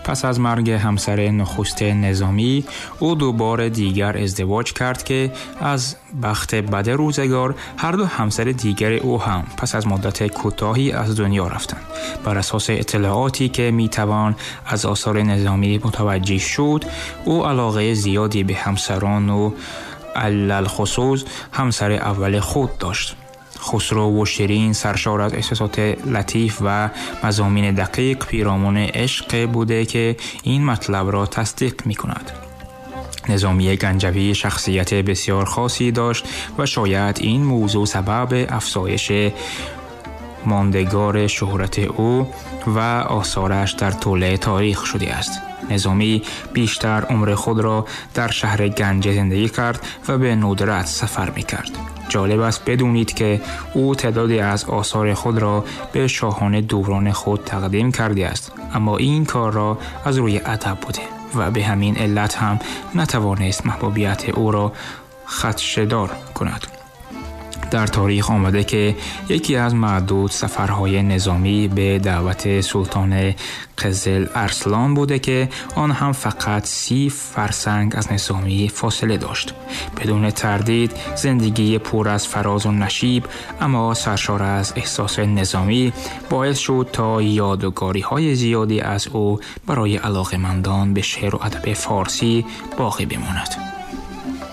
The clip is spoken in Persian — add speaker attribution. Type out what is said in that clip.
Speaker 1: پس از مرگ همسر نخست نظامی او دوباره دیگر ازدواج کرد که از بخت بد روزگار هر دو همسر دیگر او هم پس از مدت کوتاهی از دنیا رفتند. بر اساس اطلاعاتی که میتوان از آثار نظامی متوجه شد، او علاقه زیادی به همسران و علل خصوص همسر اول خود داشت. خسرو و شیرین سرشار از احساسات لطیف و مضامین دقیق پیرامون عشق بوده که این مطلب را تصدیق می کند. نظامی گنجوی شخصیت بسیار خاصی داشت و شاید این موضوع سبب افزایش ماندگار شهرت او و آثارش در طول تاریخ شده است. نظامی بیشتر عمر خود را در شهر گنج زندگی کرد و به ندرت سفر می کرد. جالب است بدونید که او تعدادی از آثار خود را به شاهان دوران خود تقدیم کرده است، اما این کار را از روی ادب بوده و به همین علت هم نتوانست محبوبیت او را خدشه‌دار کند. در تاریخ آمده که یکی از معدود سفرهای نظامی به دعوت سلطان قزل ارسلان بوده که آن هم فقط 30 فرسنگ از نظامی فاصله داشت. بدون تردید زندگی پر از فراز و نشیب اما سرشار از احساس نظامی باعث شد تا یادگاری های زیادی از او برای علاقه‌مندان به شعر و ادب فارسی باقی بماند.